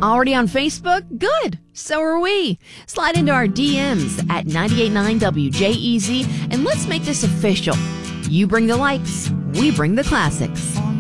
Already on Facebook? Good. So are we. Slide into our DMs at 98.9 WJEZ and let's make this official. You bring the likes, we bring the classics.